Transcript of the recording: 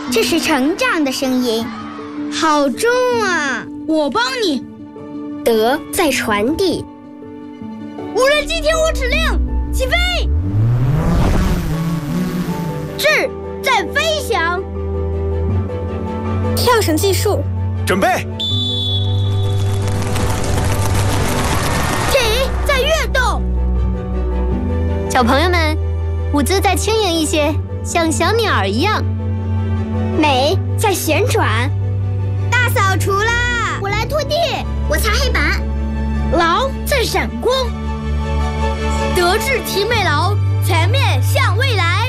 这是成长的声音，好重啊！ 我帮你。 德在传递。 无人机听我指令，起飞！智在飞翔。 跳绳计数， 准备。 体在跃动。 小朋友们，舞姿再轻盈一些，像小鸟一样。 美在旋转。 大扫除啦！ 我来拖地， 我擦黑板。 劳在闪光。德智体美劳，全面向未来。